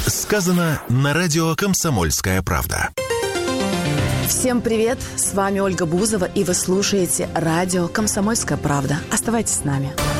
Сказано на радио «Комсомольская правда». Всем привет! С вами Ольга Бузова, и вы слушаете радио «Комсомольская правда». Оставайтесь с нами.